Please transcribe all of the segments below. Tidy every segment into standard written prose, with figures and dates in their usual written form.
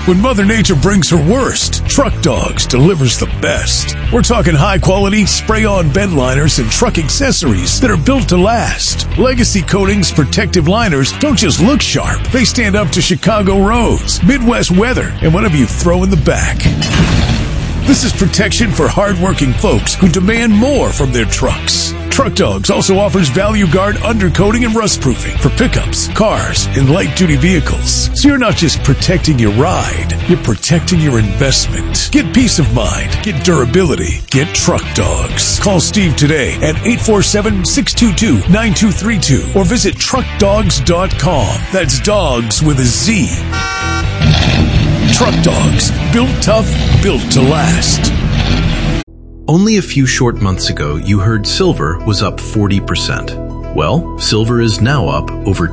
When Mother Nature brings her worst, Truck Dogs delivers the best. We're talking high-quality spray-on bed liners and truck accessories that are built to last. Legacy Coatings protective liners don't just look sharp. They stand up to Chicago roads, Midwest weather, and whatever you throw in the back. This is protection for hard-working folks who demand more from their trucks. Truck Dogs also offers Value Guard undercoating and rust proofing for pickups, cars, and light-duty vehicles. So you're not just protecting your ride, you're protecting your investment. Get peace of mind. Get durability. Get Truck Dogs. Call Steve today at 847-622-9232 or visit truckdogs.com. That's dogs with a Z. Truck Dogs. Built tough, built to last. Only a few short months ago, you heard silver was up 40%. Well, silver is now up over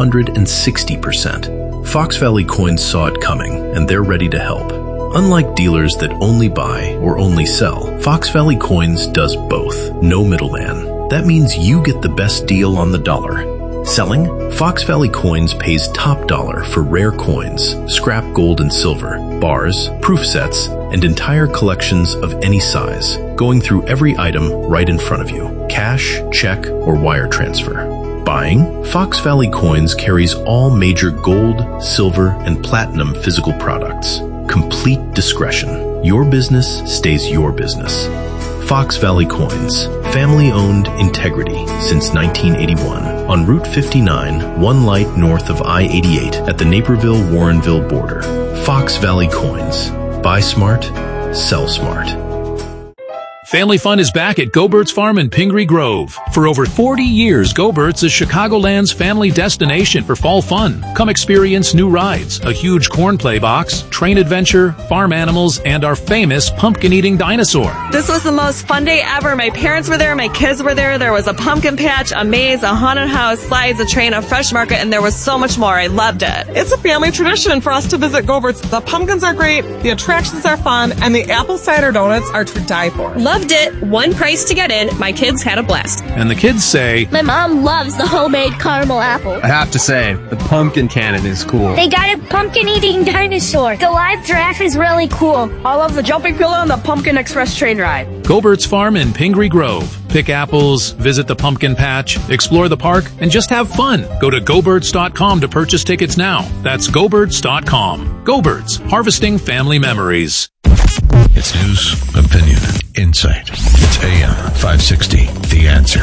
260%. Fox Valley Coins saw it coming, and they're ready to help. Unlike dealers that only buy or only sell, Fox Valley Coins does both. No middleman. That means you get the best deal on the dollar. Selling? Fox Valley Coins pays top dollar for rare coins, scrap gold and silver, bars, proof sets, and entire collections of any size, going through every item right in front of you. Cash, check, or wire transfer. Buying? Fox Valley Coins carries all major gold, silver, and platinum physical products. Complete discretion. Your business stays your business. Fox Valley Coins. Family-owned integrity since 1981. On Route 59, one light north of I-88 at the Naperville-Warrenville border. Fox Valley Coins. Buy smart, sell smart. Family fun is back at Go-Bert's Farm in Pingree Grove. For over 40 years, Go-Bert's is Chicagoland's family destination for fall fun. Come experience new rides, a huge corn play box, train adventure, farm animals, and our famous pumpkin-eating dinosaur. This was the most fun day ever. My parents were there, my kids were there. There was a pumpkin patch, a maze, a haunted house, slides, a train, a fresh market, and there was so much more. I loved it. It's a family tradition for us to visit Go-Bert's. The pumpkins are great, the attractions are fun, and the apple cider donuts are to die for. Loved it. One price to get in. My kids had a blast. And the kids say, my mom loves the homemade caramel apple. I have to say, the pumpkin cannon is cool. They got a pumpkin-eating dinosaur. The live giraffe is really cool. I love the jumping pillow and the Pumpkin Express train ride. Go-Bert's Farm in Pingree Grove. Pick apples, visit the pumpkin patch, explore the park, and just have fun. Go to GoBirds.com to purchase tickets now. That's GoBirds.com. Go-Birds, harvesting family memories. It's news, opinion, insight. It's AM 560, The Answer.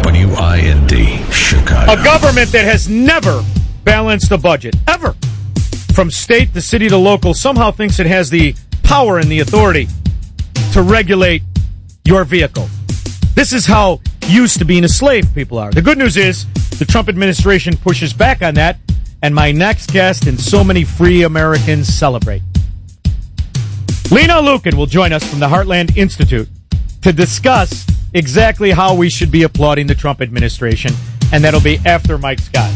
WIND, Chicago. A government that has never balanced a budget, ever. From state to city to local, somehow thinks it has the power and the authority to regulate your vehicle. This is how used to being a slave people are. The good news is the Trump administration pushes back on that, and my next guest and so many free Americans celebrate. Lena Lukin will join us from the Heartland Institute to discuss exactly how we should be applauding the Trump administration, and that'll be after Mike Scott.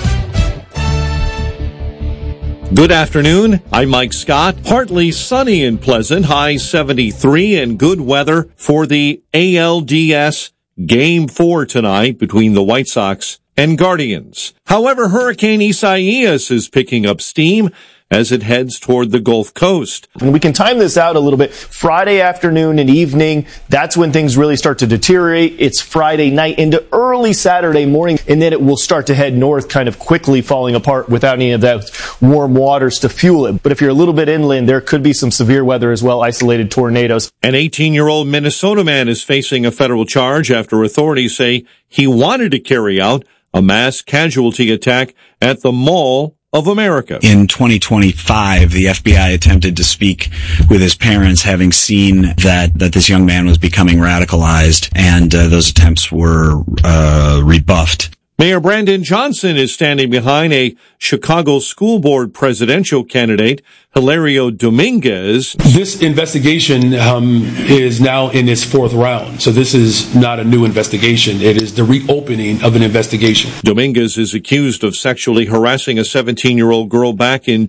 Good afternoon. I'm Mike Scott. Partly sunny and pleasant, high 73, and good weather for the ALDS Game 4 tonight between the White Sox and Guardians. However, Hurricane Isaias is picking up steam as it heads toward the Gulf Coast. And we can time this out a little bit. Friday afternoon and evening, that's when things really start to deteriorate. It's Friday night into early Saturday morning, and then it will start to head north kind of quickly, falling apart without any of that warm waters to fuel it. But if you're a little bit inland, there could be some severe weather as well, isolated tornadoes. An 18-year-old Minnesota man is facing a federal charge after authorities say he wanted to carry out a mass casualty attack at the Mall of America. In 2025, the FBI attempted to speak with his parents, having seen that this young man was becoming radicalized, and those attempts were rebuffed. Mayor Brandon Johnson is standing behind a Chicago School Board presidential candidate, Hilario Dominguez. This investigation is now in its fourth round, so this is not a new investigation. It is the reopening of an investigation. Dominguez is accused of sexually harassing a 17-year-old girl back in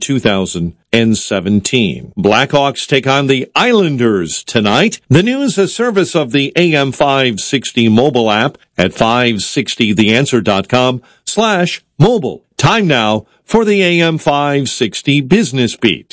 2017. Blackhawks take on the Islanders tonight. The news, a service of the AM 560 mobile app at 560theanswer.com/mobile. Time now for the AM 560 Business Beat.